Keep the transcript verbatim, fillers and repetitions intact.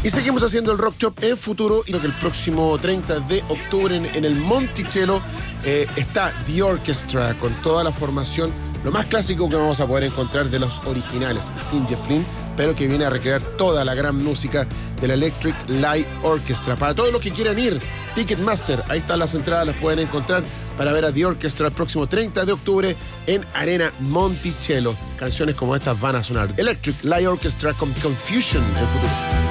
Y seguimos haciendo el Rock Shop en futuro, y que el próximo treinta de octubre en, en el Monticello eh, está The Orchestra con toda la formación, lo más clásico que vamos a poder encontrar de los originales, sin Jeff Lynne, pero que viene a recrear toda la gran música de la Electric Light Orchestra. Para todos los que quieran ir, Ticketmaster, ahí están las entradas, las pueden encontrar para ver a The Orchestra el próximo treinta de octubre en Arena Monticello. Canciones como estas van a sonar. Electric Light Orchestra con Confusion en futuro.